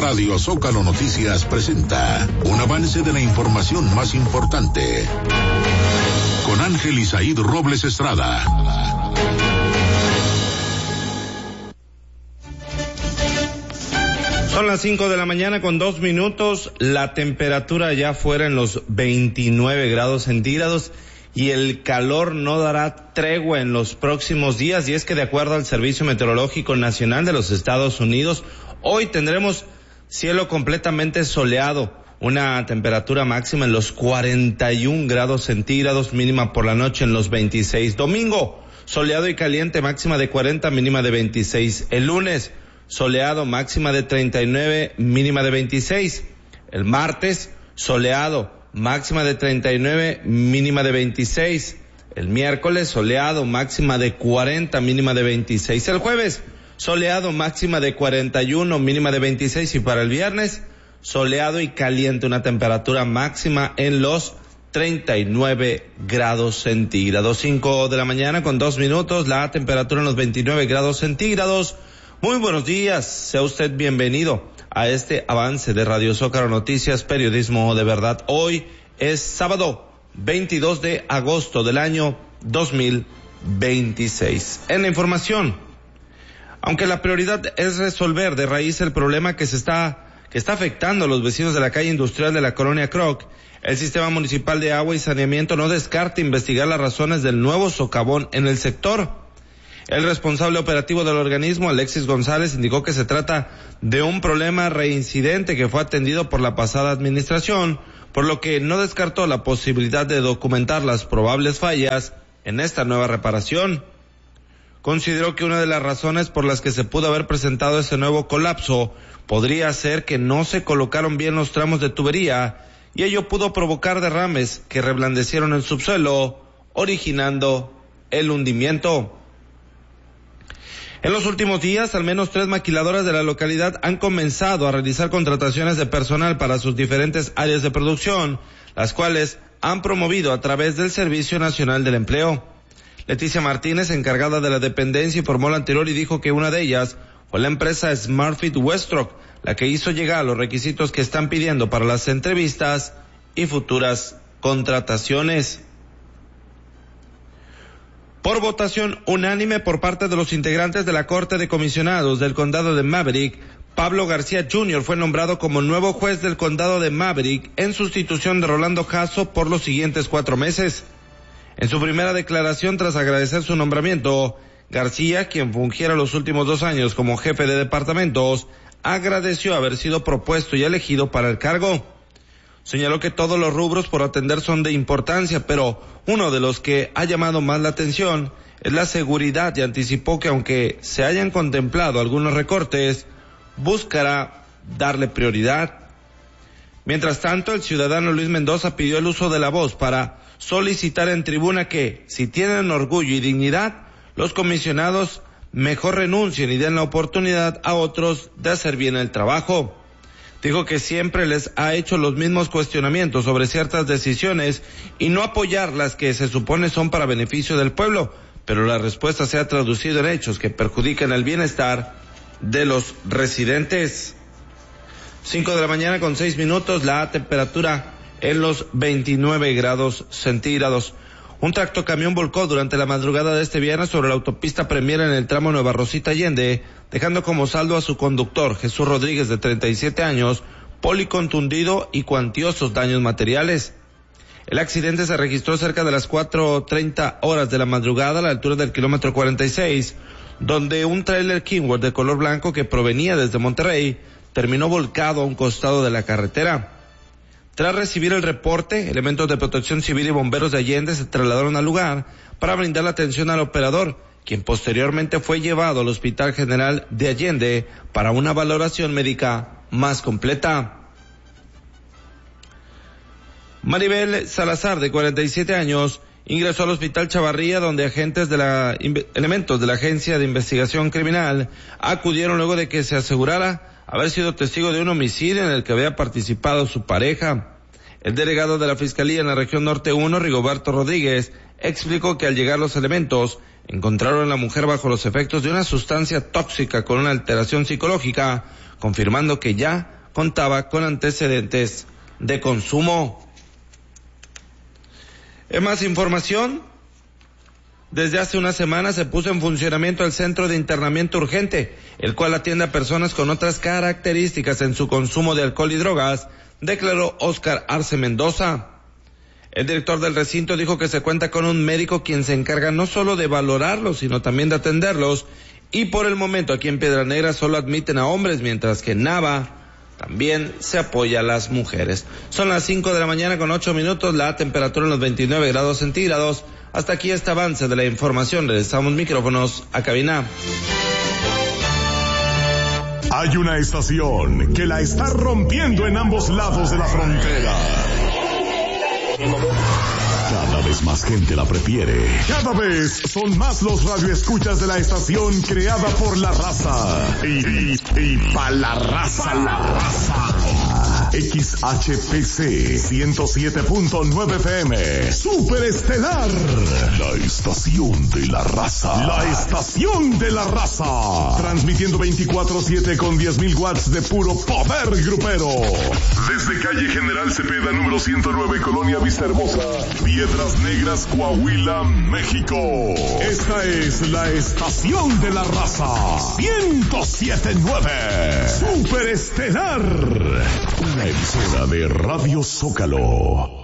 Radio Zócalo Noticias presenta un avance de la información más importante con Ángel Isaíd Robles Estrada. Son las 5 de la mañana con 2 minutos, la temperatura ya fuera en los 29 grados centígrados y el calor no dará tregua en los próximos días, y es que de acuerdo al Servicio Meteorológico Nacional de los Estados Unidos, hoy tendremos cielo completamente soleado, una temperatura máxima en los 41 grados centígrados, mínima por la noche en los 26. Domingo, soleado y caliente, máxima de 40, mínima de 26. El lunes, soleado, máxima de 39, mínima de 26. El martes, soleado, máxima de 39, mínima de 26. El miércoles, soleado, máxima de 40, mínima de 26. El jueves, soleado, máxima de 41, mínima de 26. Y para el viernes, soleado y caliente, una temperatura máxima en los 39 grados centígrados. 5 de la mañana con 2 minutos, la temperatura en los 29 grados centígrados. Muy buenos días, sea usted bienvenido a este avance de Radio Zócalo Noticias, periodismo de verdad. Hoy es sábado 22 de agosto del año 2026. En la información, aunque la prioridad es resolver de raíz el problema que está afectando a los vecinos de la calle industrial de la colonia Kroc, el Sistema Municipal de Agua y Saneamiento no descarta investigar las razones del nuevo socavón en el sector. El responsable operativo del organismo, Alexis González, indicó que se trata de un problema reincidente que fue atendido por la pasada administración, por lo que no descartó la posibilidad de documentar las probables fallas en esta nueva reparación. Consideró que una de las razones por las que se pudo haber presentado ese nuevo colapso podría ser que no se colocaron bien los tramos de tubería y ello pudo provocar derrames que reblandecieron el subsuelo, originando el hundimiento. En los últimos días, al menos 3 maquiladoras de la localidad han comenzado a realizar contrataciones de personal para sus diferentes áreas de producción, las cuales han promovido a través del Servicio Nacional del Empleo. Leticia Martínez, encargada de la dependencia, informó lo anterior y dijo que una de ellas fue la empresa SmartFit Westrock, la que hizo llegar los requisitos que están pidiendo para las entrevistas y futuras contrataciones. Por votación unánime por parte de los integrantes de la Corte de Comisionados del Condado de Maverick, Pablo García Jr. fue nombrado como nuevo juez del Condado de Maverick en sustitución de Rolando Jasso por los siguientes 4 meses. En su primera declaración tras agradecer su nombramiento, García, quien fungiera los últimos 2 años como jefe de departamentos, agradeció haber sido propuesto y elegido para el cargo. Señaló que todos los rubros por atender son de importancia, pero uno de los que ha llamado más la atención es la seguridad, y anticipó que aunque se hayan contemplado algunos recortes, buscará darle prioridad. Mientras tanto, el ciudadano Luis Mendoza pidió el uso de la voz para solicitar en tribuna que, si tienen orgullo y dignidad, los comisionados mejor renuncien y den la oportunidad a otros de hacer bien el trabajo. Dijo que siempre les ha hecho los mismos cuestionamientos sobre ciertas decisiones y no apoyar las que se supone son para beneficio del pueblo, pero la respuesta se ha traducido en hechos que perjudican el bienestar de los residentes. 5 de la mañana con 6 minutos, la temperatura en los 29 grados centígrados. Un tractocamión volcó durante la madrugada de este viernes sobre la autopista Premier en el tramo Nueva Rosita Allende, dejando como saldo a su conductor, Jesús Rodríguez, de 37 años, policontundido y cuantiosos daños materiales. El accidente se registró cerca de las 4:30 horas de la madrugada a la altura del kilómetro 46, donde un tráiler Kenworth de color blanco que provenía desde Monterrey terminó volcado a un costado de la carretera. Tras recibir el reporte, elementos de Protección Civil y bomberos de Allende se trasladaron al lugar para brindar la atención al operador, quien posteriormente fue llevado al Hospital General de Allende para una valoración médica más completa. Maribel Salazar, de 47 años, ingresó al Hospital Chavarría, donde elementos de la Agencia de Investigación Criminal acudieron luego de que se asegurara haber sido testigo de un homicidio en el que había participado su pareja. El delegado de la Fiscalía en la región Norte 1, Rigoberto Rodríguez, explicó que al llegar los elementos encontraron a la mujer bajo los efectos de una sustancia tóxica con una alteración psicológica, confirmando que ya contaba con antecedentes de consumo. En más información, desde hace una semana se puso en funcionamiento el Centro de Internamiento Urgente, el cual atiende a personas con otras características en su consumo de alcohol y drogas, declaró Óscar Arce Mendoza. El director del recinto dijo que se cuenta con un médico quien se encarga no solo de valorarlos, sino también de atenderlos, y por el momento aquí en Piedra Negra solo admiten a hombres, mientras que en Nava también se apoya a las mujeres. Son las 5 de la mañana con 8 minutos, la temperatura en los 29 grados centígrados. Hasta aquí este avance de la información. Regresamos micrófonos a cabina. Hay una estación que la está rompiendo en ambos lados de la frontera. Cada vez más gente la prefiere. Cada vez son más los radioescuchas de la estación creada por la raza. Y pa' la raza. XHPC 107.9 FM. Superestelar. La estación de la raza. La estación de la raza. Transmitiendo 24/7 con 10.000 watts de puro poder grupero. Desde calle General Cepeda, número 109, Colonia Vista Hermosa, Piedras Negras, Coahuila, México. Esta es la estación de la raza. 107.9. Superestelar. Una emisora de Radio Zócalo.